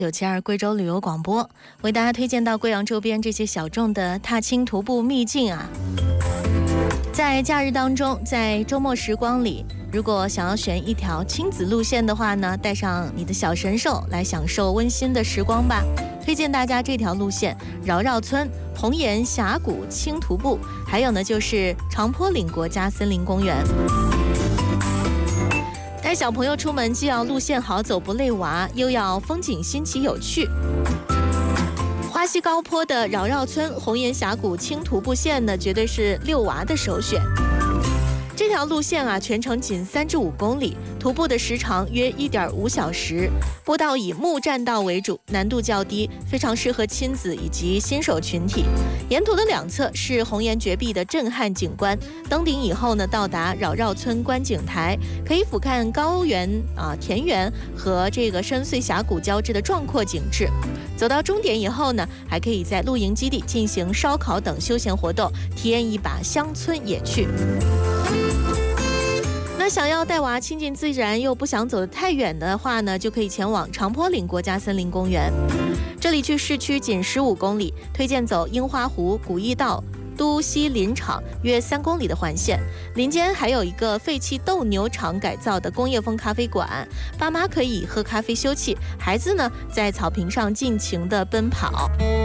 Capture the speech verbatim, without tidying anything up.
九七二贵州旅游广播为大家推荐到贵阳周边这些小众的踏青徒步秘境啊。在假日当中，在周末时光里，如果想要选一条亲子路线的话呢，带上你的小神兽来享受温馨的时光吧。推荐大家这条路线：饶绕村、红岩峡谷轻徒步，还有呢就是长坡岭国家森林公园。带小朋友出门，既要路线好走不累娃，又要风景新奇有趣。花溪高坡的饶绕村红岩峡谷轻徒步线呢，绝对是遛娃的首选。这条路线啊，全程仅三至五公里，徒步的时长约一点五小时。坡道以木栈道为主，难度较低，非常适合亲子以及新手群体。沿途的两侧是红岩绝壁的震撼景观。登顶以后呢，到达饶绕村观景台，可以俯瞰高原啊、田园和这个深邃峡谷交织的壮阔景致。走到终点以后呢，还可以在露营基地进行烧烤等休闲活动，体验一把乡村野趣。那想要带娃亲近自然又不想走得太远的话呢，就可以前往长坡岭国家森林公园。这里距市区仅十五公里，推荐走樱花湖、古驿道、都西林场约三公里的环线，林间还有一个废弃斗牛场改造的工业风咖啡馆，爸妈可以喝咖啡休憩，孩子呢在草坪上尽情的奔跑。